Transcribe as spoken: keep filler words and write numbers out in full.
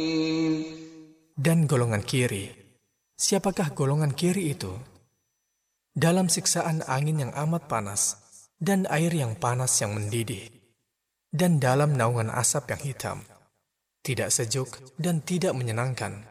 Dan golongan kiri, siapakah golongan kiri itu? Dalam siksaan angin yang amat panas, dan air yang panas yang mendidih, dan dalam naungan asap yang hitam, tidak sejuk dan tidak menyenangkan.